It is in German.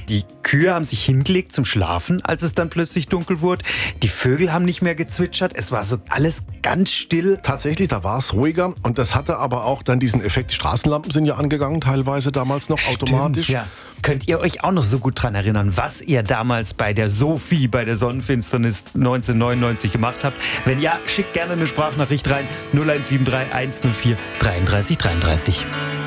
Die Kühe haben sich hingelegt zum Schlafen, als es dann plötzlich dunkel wurde. Die Vögel haben nicht mehr gezwitschert. Es war so alles ganz still. Tatsächlich, da war es ruhiger. Und das hatte aber auch dann diesen Effekt, die Straßenlampen sind ja angegangen, teilweise damals noch automatisch. Stimmt, ja. Könnt ihr euch auch noch so gut dran erinnern, was ihr damals bei der Sophie, bei der Sonnenfinsternis 1999 gemacht habt? Wenn ja, schickt gerne eine Sprachnachricht rein. 0173 104 33 33.